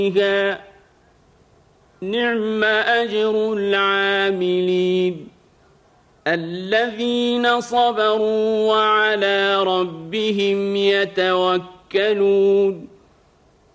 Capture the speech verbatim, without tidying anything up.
نعم أجر العاملين الذين صبروا وعلى ربهم يتوكلون